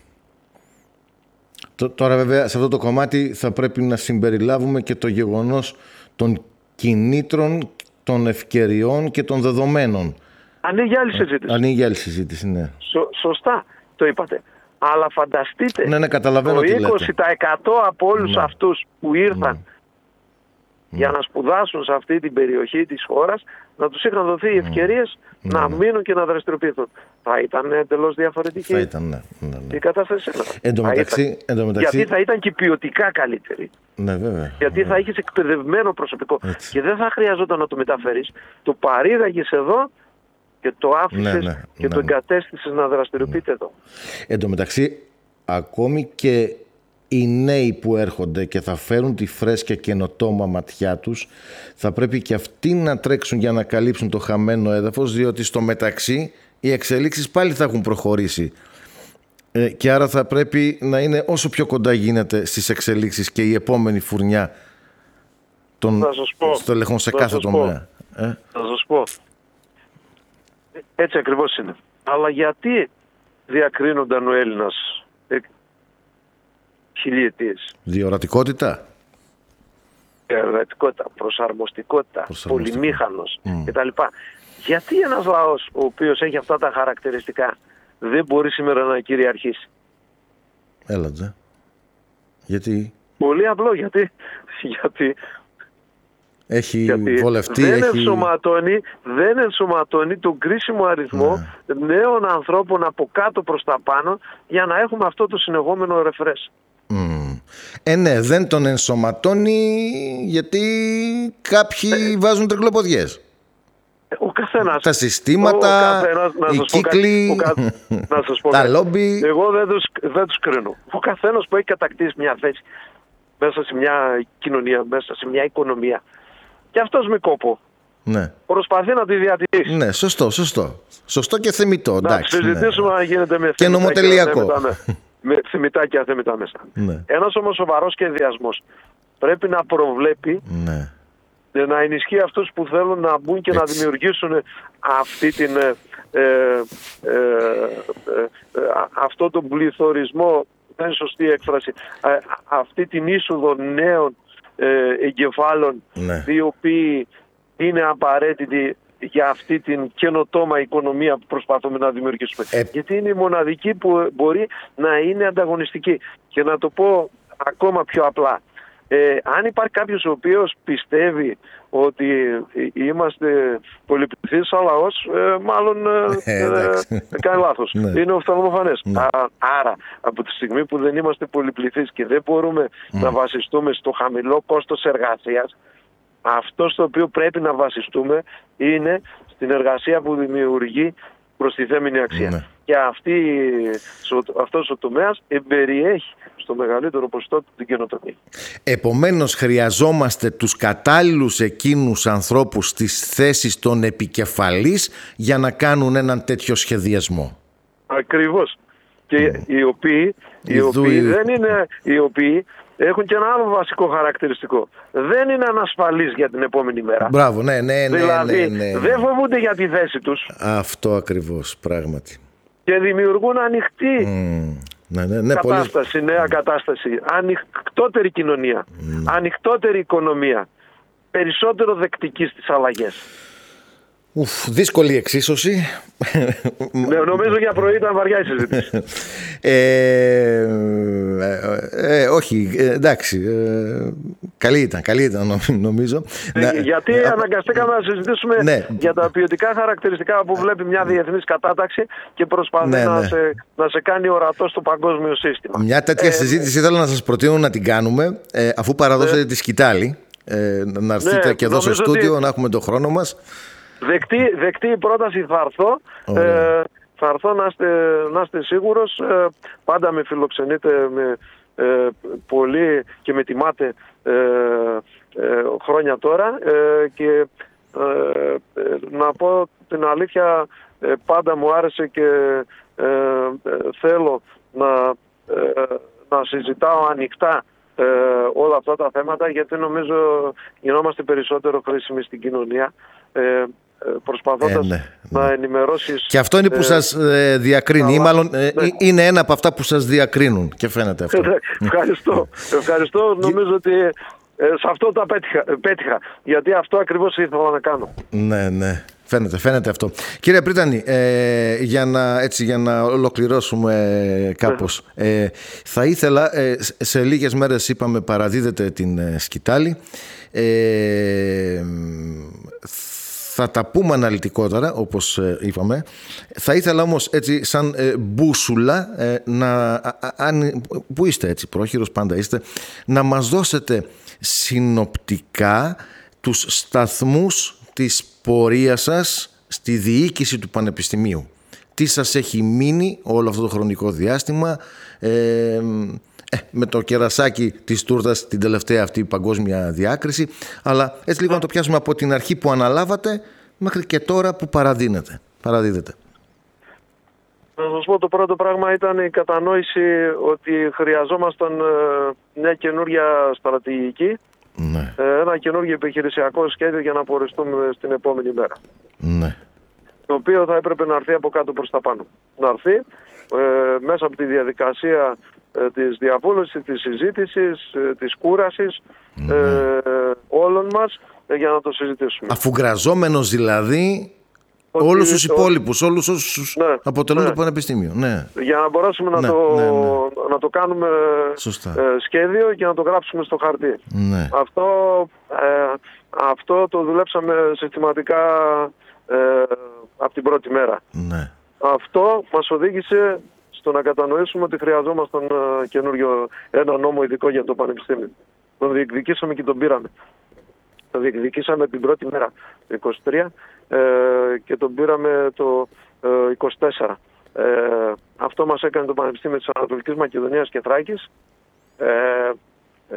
Τώρα βέβαια σε αυτό το κομμάτι θα πρέπει να συμπεριλάβουμε και το γεγονός των κινήτρων, των ευκαιριών και των δεδομένων. Ανοίγει άλλη συζήτηση. Ανοίγει άλλη συζήτηση, ναι. Σω, σωστά το είπατε. Αλλά φανταστείτε, ναι, ναι, καταλαβαίνω το είκοσι τοις εκατό από όλους ναι. αυτούς που ήρθαν ναι. για να σπουδάσουν σε αυτή την περιοχή της χώρας, να τους είχαν δοθεί οι ευκαιρίες ναι. να μείνουν και να δραστηριοποιηθούν. Θα ήταν εντελώς διαφορετική θα ήταν, ναι, ναι, ναι. η κατάσταση σήμερα. Εν τω μεταξύ, μεταξύ... Γιατί θα ήταν και ποιοτικά καλύτερη. Ναι, βέβαια. Γιατί ναι. θα είχες εκπαιδευμένο προσωπικό. Έτσι. Και δεν θα χρειαζόταν να το μεταφέρεις. Το παρήγαγες εδώ και το άφησες ναι, ναι, και ναι, το εγκατέστησες ναι. να δραστηριοποιείται ναι. εδώ. Εν τω μεταξύ, ακόμη και οι νέοι που έρχονται και θα φέρουν τη φρέσκια καινοτόμα ματιά τους, θα πρέπει και αυτοί να τρέξουν για να καλύψουν το χαμένο έδαφος, διότι στο μεταξύ οι εξελίξεις πάλι θα έχουν προχωρήσει. Ε, και άρα θα πρέπει να είναι όσο πιο κοντά γίνεται στις εξελίξεις και η επόμενη φουρνιά των στελεχών σε κάθε τομέα. Ε? Θα σας πω. Έτσι ακριβώς είναι. Αλλά γιατί διακρίνονταν ο Έλληνας ε, χιλιετίες? Διορατικότητα. Διορατικότητα, προσαρμοστικότητα, πολυμήχανος mm. κτλ. Γιατί ένας λαός ο οποίος έχει αυτά τα χαρακτηριστικά δεν μπορεί σήμερα να κυριαρχήσει? Έλατε. Γιατί? Πολύ απλό. Γιατί, γιατί, έχει γιατί βολευτεί. Δεν, έχει... ενσωματώνει, δεν ενσωματώνει τον κρίσιμο αριθμό ναι. νέων ανθρώπων από κάτω προς τα πάνω για να έχουμε αυτό το συνεχόμενο ρεφρές. Mm. Ε, ναι, δεν τον ενσωματώνει γιατί κάποιοι ε, βάζουν τρικλοποδιές. Ο καθένας. Τα συστήματα, ο καθένας, να οι σας κύκλοι, πω, να σας πω, τα λόμπι. Εγώ δεν τους, δεν τους κρίνω. Ο καθένας που έχει κατακτήσει μια θέση μέσα σε μια κοινωνία, μέσα σε μια οικονομία, και αυτός με κόπο ναι. προσπαθεί να τη διατηρήσει. Ναι, σωστό, σωστό. Σωστό και θεμιτό. Να εντάξει, συζητήσουμε ναι. να γίνεται με και νομοτελειακό. Με θεμιτά και αθεμιτά μέσα. Ναι. Ένας όμως σοβαρός σχεδιασμός πρέπει να προβλέπει ναι. να ενισχύει αυτούς που θέλουν να μπουν και έτσι. Να δημιουργήσουν αυτή την, ε, ε, ε, ε, αυτό τον πληθωρισμό, δεν είναι σωστή έκφραση, ε, αυτή την είσοδο νέων ε, εγκεφάλων ναι. οι οποίοι είναι απαραίτητοι για αυτή την καινοτόμα οικονομία που προσπαθούμε να δημιουργήσουμε. Ε... Γιατί είναι η μοναδική που μπορεί να είναι ανταγωνιστική. Και να το πω ακόμα πιο απλά. Ε, αν υπάρχει κάποιος ο οποίος πιστεύει ότι είμαστε πολυπληθής σαν λαός, ε, μάλλον ε, ε, κάνει λάθος. Ναι. Είναι οφθαλμοφανές. Ναι. Άρα, από τη στιγμή που δεν είμαστε πολυπληθείς και δεν μπορούμε mm. να βασιστούμε στο χαμηλό κόστος εργασίας, αυτό στο οποίο πρέπει να βασιστούμε είναι στην εργασία που δημιουργεί προστιθέμενη αξία. Ναι. Και αυτή, αυτός ο τομέας εμπεριέχει στο μεγαλύτερο ποσοστό την καινοτομία. Επομένως χρειαζόμαστε τους κατάλληλους εκείνους ανθρώπους στις θέσεις των επικεφαλής για να κάνουν έναν τέτοιο σχεδιασμό. Ακριβώς. Και mm. οι οποίοι, οι οποίοι δεν είναι οι οποίοι έχουν και ένα άλλο βασικό χαρακτηριστικό. Δεν είναι ανασφαλείς για την επόμενη μέρα. Μπράβο, ναι, ναι, ναι. Δηλαδή, ναι, ναι, ναι. δεν φοβούνται για τη θέση τους. Αυτό ακριβώς, πράγματι. Και δημιουργούν ανοιχτή mm. ναι, ναι, ναι, κατάσταση, πολύ... νέα κατάσταση. Ανοιχτότερη κοινωνία. Mm. Ανοιχτότερη οικονομία. Περισσότερο δεκτική στις αλλαγές. Ουφ, δύσκολη εξίσωση. Ναι, νομίζω για πρωί ήταν βαριά η συζήτηση. ε, ε, ε, όχι, ε, εντάξει. Ε, καλή ήταν, καλή ήταν νομίζω. Ε, γιατί ε, αναγκαστήκαμε να συζητήσουμε ναι. για τα ποιοτικά χαρακτηριστικά που βλέπει μια διεθνής κατάταξη και προσπαθεί ναι, να, ναι. Σε, να σε κάνει ορατό στο παγκόσμιο σύστημα. Μια τέτοια ε, συζήτηση ήθελα να σας προτείνω να την κάνουμε, ε, αφού παραδώσετε ναι. τη σκητάλη. ε, να έρθετε ναι, και εδώ στο στούντιο να έχουμε τον χρόνο μας. Δεκτή, δεκτή η πρόταση θα έρθω. Ε, θα έρθω να είστε, να είστε σίγουρος. Ε, πάντα με φιλοξενείτε με, ε, πολύ και με τιμάτε ε, ε, χρόνια τώρα. Ε, και ε, ε, να πω την αλήθεια, ε, πάντα μου άρεσε και ε, ε, θέλω να, ε, να συζητάω ανοιχτά ε, όλα αυτά τα θέματα, γιατί νομίζω γινόμαστε περισσότερο χρήσιμοι στην κοινωνία. Ε, προσπαθώντας ε, ναι, ναι. να ενημερώσεις. Και αυτό είναι που ε, σας ε, διακρίνει, ή μάλλον ε, ναι. είναι ένα από αυτά που σας διακρίνουν και φαίνεται αυτό. Ευχαριστώ. Ευχαριστώ. Νομίζω ότι ε, σε αυτό τα πέτυχα, πέτυχα, γιατί αυτό ακριβώς ήθελα να κάνω. Ναι, ναι. Φαίνεται, φαίνεται αυτό. Κύριε Πρίτανη, ε, για, να, έτσι, για να ολοκληρώσουμε κάπως, ε, θα ήθελα, ε, σε λίγες μέρες είπαμε παραδίδετε την ε, σκητάλη. Ε, Θα τα πούμε αναλυτικότερα, όπως ε, είπαμε. Θα ήθελα όμως έτσι σαν ε, μπούσουλα, ε, να, α, αν, που είστε έτσι πρόχειρος, πάντα είστε, να μας δώσετε συνοπτικά τους σταθμούς της πορείας σας στη διοίκηση του Πανεπιστημίου. Τι σας έχει μείνει όλο αυτό το χρονικό διάστημα, ε, Ε, με το κερασάκι της τούρτας την τελευταία αυτή παγκόσμια διάκριση, αλλά έτσι λίγο να το πιάσουμε από την αρχή που αναλάβατε μέχρι και τώρα που παραδίνετε, παραδίδετε. Να σας πω, το πρώτο πράγμα ήταν η κατανόηση ότι χρειαζόμασταν μια καινούργια στρατηγική, ναι. ένα καινούργιο επιχειρησιακό σχέδιο για να πορευτούμε στην επόμενη μέρα. Ναι. Το οποίο θα έπρεπε να έρθει από κάτω προς τα πάνω. Να έρθει ε, μέσα από τη διαδικασία της διαβούλευσης, της συζήτησης, της κούρασης ναι. ε, όλων μας ε, για να το συζητήσουμε. Αφουγκραζόμενος δηλαδή ότι όλους τους υπόλοιπους, όλους όσους ναι, αποτελούν ναι. το Πανεπιστήμιο. Ναι. Για να μπορέσουμε να, ναι, το, ναι, ναι. να το κάνουμε ε, σχέδιο και να το γράψουμε στο χαρτί. Ναι. Αυτό, ε, αυτό το δουλέψαμε συστηματικά ε, από την πρώτη μέρα. Ναι. Αυτό μας οδήγησε στο να κατανοήσουμε ότι χρειαζόμασταν uh, καινούριο, ένα νόμο ειδικό για το Πανεπιστήμιο. Τον διεκδικήσαμε και τον πήραμε. Τον διεκδικήσαμε την πρώτη μέρα, το είκοσι τρία, ε, και τον πήραμε το ε, είκοσι τέσσερα. Ε, αυτό μας έκανε το Πανεπιστήμιο της Ανατολικής Μακεδονίας και Θράκης ε, ε,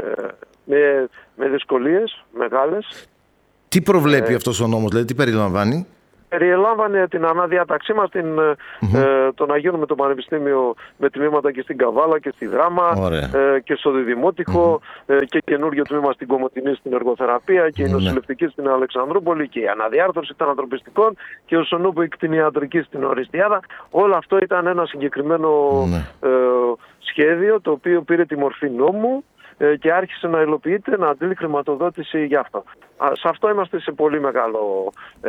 με, με δυσκολίες μεγάλες. Τι προβλέπει ε, αυτός ο νόμος, δηλαδή, τι περιλαμβάνει? Περιελάμβανε την αναδιάταξή μας, την, mm-hmm. ε, το να γίνουμε το Πανεπιστήμιο με τμήματα και στην Καβάλα και στη Δράμα ε, και στο Διδημότυχο mm-hmm. ε, και καινούργιο τμήμα στην Κομοτηνή στην Εργοθεραπεία και mm-hmm. η νοσηλευτική στην Αλεξανδρούπολη και η αναδιάρθρωση των ανθρωπιστικών και ο Σονούπο η κτηνιατρική στην Οριστιάδα. Όλο αυτό ήταν ένα συγκεκριμένο mm-hmm. ε, σχέδιο το οποίο πήρε τη μορφή νόμου και άρχισε να υλοποιείται, να αντλεί χρηματοδότηση γι' αυτό. Σε αυτό είμαστε σε πολύ μεγάλο ε,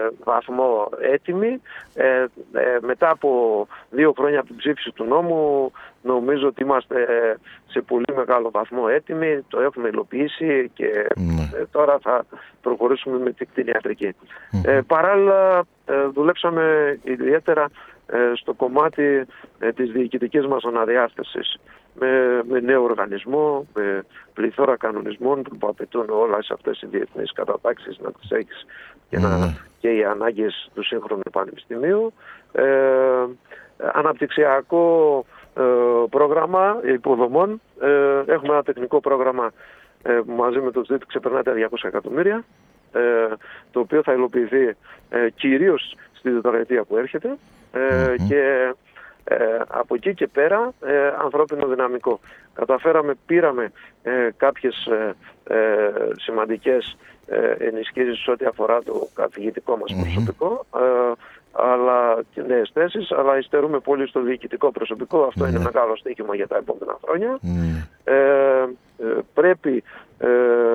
βαθμό έτοιμοι. Ε, ε, μετά από δύο χρόνια από την ψήφιση του νόμου, νομίζω ότι είμαστε σε πολύ μεγάλο βαθμό έτοιμοι. Το έχουμε υλοποιήσει και mm. ε, τώρα θα προχωρήσουμε με την κτηνιατρική. Mm. Ε, παράλληλα, ε, δουλέψαμε ιδιαίτερα ε, στο κομμάτι ε, της διοικητικής μας αναδιάστασης. Με, με νέο οργανισμό, με πληθώρα κανονισμών που απαιτούν όλες αυτές οι διεθνείς κατατάξεις να τις έχεις και, mm. να, και οι ανάγκες του σύγχρονου πανεπιστημίου. Ε, αναπτυξιακό ε, πρόγραμμα υποδομών. Ε, έχουμε ένα τεχνικό πρόγραμμα ε, που μαζί με το ΣΔΙΤ ξεπερνάει τα διακόσια εκατομμύρια, ε, το οποίο θα υλοποιηθεί ε, κυρίως στη τετραετία που έρχεται ε, mm-hmm. και Ε, από εκεί και πέρα ε, ανθρώπινο δυναμικό. Καταφέραμε, πήραμε ε, κάποιες ε, ε, σημαντικές ε, ενισχύσεις ό,τι αφορά το καθηγητικό μας mm-hmm. προσωπικό, ε, αλλά και νέες θέσεις, αλλά υστερούμε πολύ στο διοικητικό προσωπικό. Αυτό mm-hmm. είναι μεγάλο στοίχημα για τα επόμενα χρόνια. Mm-hmm. Ε, ε, πρέπει ε,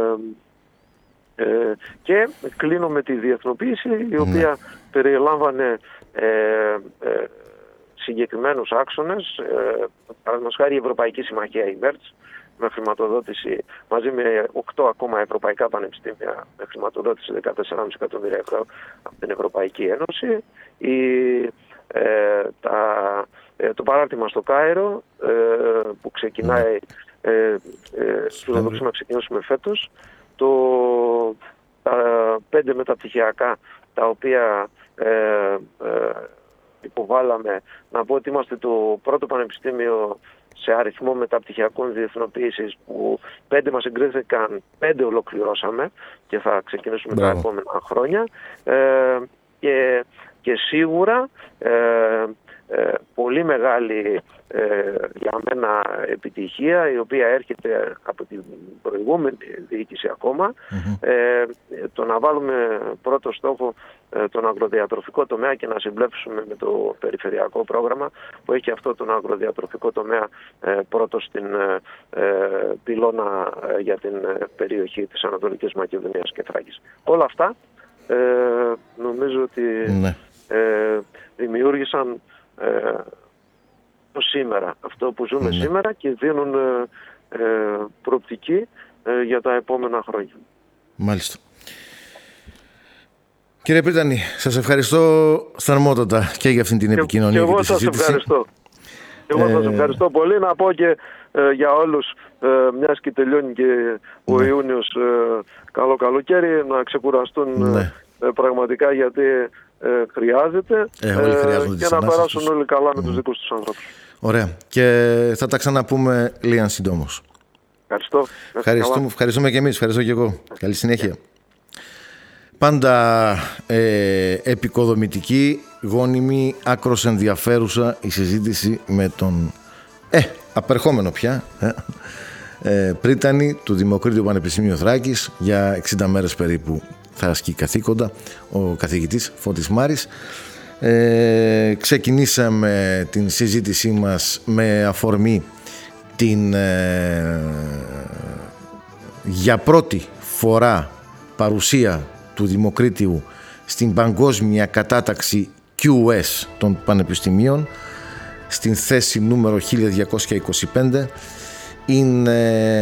ε, και κλείνω με τη διεθνοποίηση, η οποία mm-hmm. περιελάμβανε ε, ε, συγκεκριμένους άξονες, ε, παραδείγματος χάρη η Ευρωπαϊκή Συμμαχία, η ΜΕΡΤΣ, με χρηματοδότηση μαζί με οκτώ ακόμα ευρωπαϊκά πανεπιστήμια, με χρηματοδότηση δεκατέσσερα κόμμα πέντε εκατομμύρια ευρώ από την Ευρωπαϊκή Ένωση. Η, ε, τα, ε, το παράρτημα στο Κάιρο, ε, που ξεκινάει, ε, ε, φιλοδοξούμε να ξεκινήσουμε φέτος, το, τα πέντε μεταπτυχιακά τα οποία ε, ε, υποβάλαμε. Να πω ότι είμαστε το πρώτο πανεπιστήμιο σε αριθμό μεταπτυχιακών διεθνοποίησης, που πέντε μας εγκρίθηκαν, πέντε ολοκληρώσαμε και θα ξεκινήσουμε Μπράβο. τα επόμενα χρόνια. Ε, και, και σίγουρα ε, ε, πολύ μεγάλη ε, για μένα επιτυχία, η οποία έρχεται από την προηγούμενη διοίκηση ακόμα, mm-hmm. ε, το να βάλουμε πρώτο στόχο ε, τον αγροδιατροφικό τομέα και να συμπλέψουμε με το περιφερειακό πρόγραμμα που έχει αυτό τον αγροδιατροφικό τομέα ε, πρώτο στην ε, πυλώνα ε, για την ε, περιοχή της Ανατολικής Μακεδονίας και Θράκης. Όλα αυτά ε, νομίζω ότι mm-hmm. ε, δημιούργησαν ε, σήμερα, αυτό που ζούμε mm-hmm. σήμερα, και δίνουν ε, προοπτική ε, για τα επόμενα χρόνια. Μάλιστα. Κύριε Πρίτανη, σας ευχαριστώ θερμότατα και για αυτήν την επικοινωνία και, και, και τη συζήτηση. Σας ευχαριστώ. Και εγώ ε... σας ευχαριστώ πολύ. Να πω και ε, για όλους, ε, μιας και τελειώνει και ο ναι. Ιούνιος, ε, καλό καλοκαίρι, να ξεκουραστούν ναι. ε, πραγματικά, γιατί ε, χρειάζεται ε, ε, και να περάσουν τους. όλοι καλά με mm. τους δικούς τους ανθρώπους. Ωραία. Και θα τα ξαναπούμε λίγαν συντόμως. Ευχαριστώ. Ευχαριστούμε, ευχαριστούμε και εμείς. Ευχαριστώ και εγώ. Καλή συνέχεια. Yeah. Πάντα ε, επικοδομητική, γόνιμη, άκρος ενδιαφέρουσα η συζήτηση με τον ε, απερχόμενο πια ε, ε, Πρίτανη του Δημοκρίτιου Πανεπιστημίου Θράκης. Για εξήντα μέρες περίπου θα ασκεί καθήκοντα ο καθηγητής Φώτης Μάρης. Ε, ξεκινήσαμε την συζήτησή μας με αφορμή την ε, για πρώτη φορά παρουσία του Δημοκρίτιου στην παγκόσμια κατάταξη κιου ες των πανεπιστημίων, στην θέση νούμερο χίλια διακόσια είκοσι πέντε. Είναι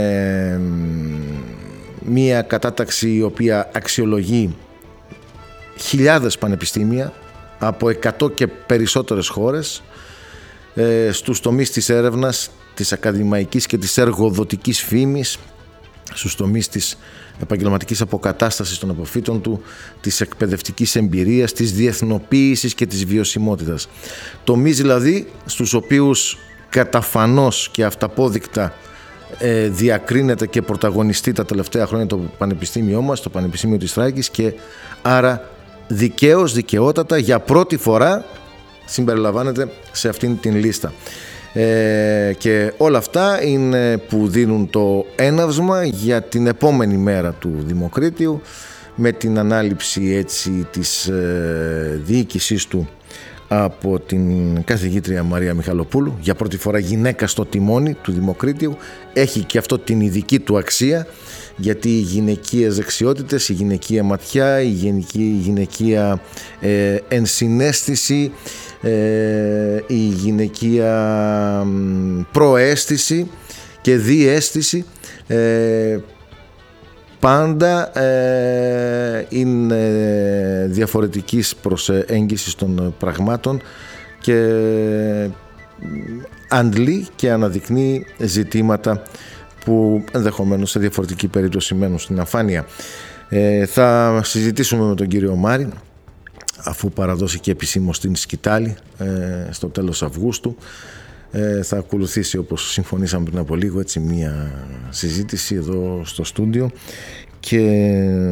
μια κατάταξη η οποία αξιολογεί χιλιάδες πανεπιστήμια από εκατό και περισσότερες χώρες ε, στους τομείς της έρευνας, της ακαδημαϊκής και της εργοδοτικής φήμης, στους τομείς της επαγγελματικής αποκατάστασης των αποφύτων του, της εκπαιδευτικής εμπειρίας, της διεθνοποίησης και της βιωσιμότητας. Τομείς δηλαδή στους οποίους καταφανώς και αυταπόδεικτα ε, διακρίνεται και πρωταγωνιστεί τα τελευταία χρόνια το πανεπιστήμιό μας, το Πανεπιστήμιο της Θράκης, και άρα δικαίως, δικαιότατα, για πρώτη φορά συμπεριλαμβάνεται σε αυτήν την λίστα. Ε, και όλα αυτά είναι που δίνουν το έναυσμα για την επόμενη μέρα του Δημοκρίτιου, με την ανάληψη έτσι της ε, διοίκησής του από την καθηγήτρια Μαρία Μιχαλοπούλου, για πρώτη φορά γυναίκα στο τιμόνι του Δημοκρίτιου. Έχει και αυτό την ειδική του αξία, γιατί οι γυναικείες δεξιότητες, η γυναικεία ματιά, η, γενική, η γυναικεία ε, ενσυναίσθηση, ε, η γυναικεία προαίσθηση και διαίσθηση ε, πάντα ε, είναι διαφορετικής προσέγγισης των πραγμάτων και αντλεί και αναδεικνύει ζητήματα που ενδεχομένως σε διαφορετική περίπτωση μένουν στην αφάνεια. Ε, θα συζητήσουμε με τον κύριο Μάρη, αφού παραδώσει και επισήμως την σκητάλη ε, στο τέλος Αυγούστου. Ε, θα ακολουθήσει, όπως συμφωνήσαμε πριν από λίγο, έτσι μία συζήτηση εδώ στο στούντιο, και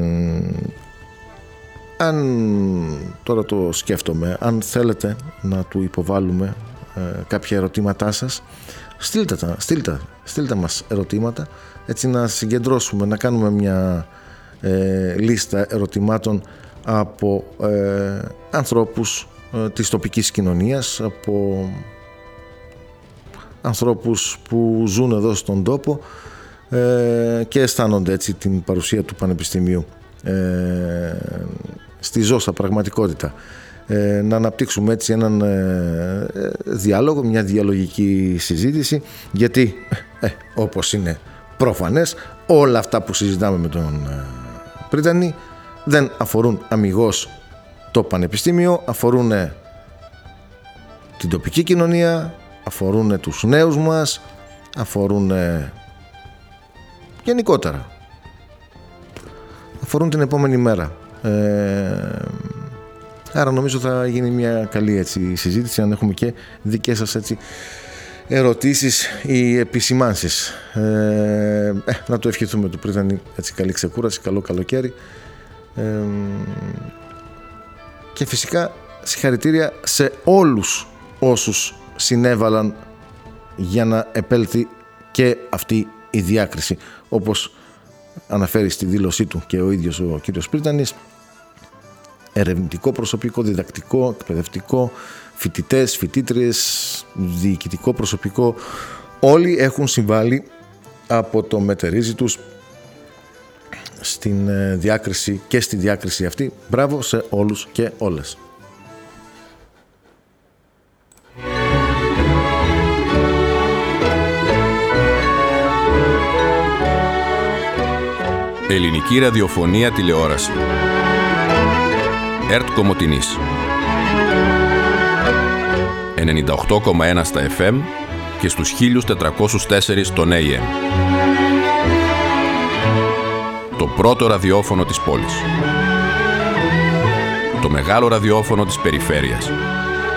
αν τώρα το σκέφτομαι, αν θέλετε να του υποβάλουμε ε, κάποια ερωτήματά σας, στείλτε τα, στείλτε, στείλτε μας ερωτήματα, έτσι να συγκεντρώσουμε, να κάνουμε μια ε, λίστα ερωτημάτων από ε, ανθρώπους ε, της τοπικής κοινωνίας, από ανθρώπους που ζουν εδώ στον τόπο ε, και αισθάνονται έτσι την παρουσία του Πανεπιστημίου ε, στη ζώσα πραγματικότητα. Ε, να αναπτύξουμε έτσι έναν ε, διάλογο, μια διαλογική συζήτηση, γιατί ε, όπως είναι προφανές, όλα αυτά που συζητάμε με τον ε, Πρίτανη δεν αφορούν αμιγώς το Πανεπιστήμιο, αφορούν την τοπική κοινωνία, αφορούν τους νέους μας, αφορούν γενικότερα αφορούν την επόμενη μέρα. Ε, άρα νομίζω θα γίνει μια καλή έτσι, συζήτηση, αν έχουμε και δικές σας έτσι, ερωτήσεις ή επισημάνσεις. Ε, ε, να το ευχηθούμε του Πρίτανη έτσι, καλή ξεκούραση, καλό καλοκαίρι. Ε, και φυσικά συγχαρητήρια σε όλους όσους συνέβαλαν για να επέλθει και αυτή η διάκριση, όπως αναφέρει στη δήλωσή του και ο ίδιος ο κύριος Πρίτανης. Ερευνητικό προσωπικό, διδακτικό, εκπαιδευτικό, φοιτητές, φοιτήτριες, διοικητικό προσωπικό, όλοι έχουν συμβάλει από το μετερίζει τους στην διάκριση και στη διάκριση αυτή. Μπράβο σε όλους και όλες. Ελληνική ραδιοφωνία τηλεόραση. ΕΡΤ Κομοτηνής ενενήντα οκτώ κόμμα ένα στα εφ εμ και στους χίλια τετρακόσια τέσσερα στον έι εμ. Το πρώτο ραδιόφωνο της πόλης. Το μεγάλο ραδιόφωνο της περιφέρειας.